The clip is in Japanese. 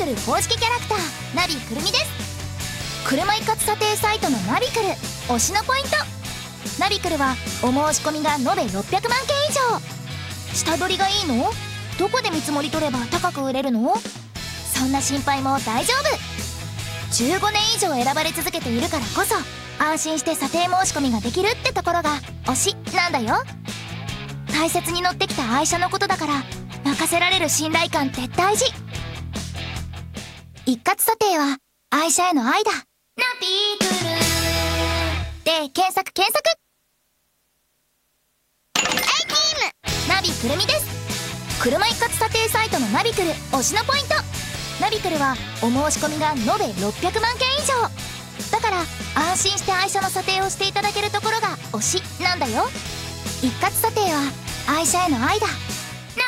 クル公式キャラクターナビくるみです。車一括査定サイトのナビクル推しのポイント。ナビクルはお申し込みが延べ600万件以上。下取りがいいの？どこで見積もり取れば高く売れるの？そんな心配も大丈夫。15年以上選ばれ続けているからこそ安心して査定申し込みができるってところが推しなんだよ。大切に乗ってきた愛車のことだから任せられる信頼感って大事。一括査定は愛車への愛だ。ナビクルで検索ナビくるみです。車一括査定サイトのナビクル推しのポイント。ナビクルはお申し込みが延べ600万件以上だから安心して愛車の査定をしていただけるところが推しなんだよ。一括査定は愛車への愛だ。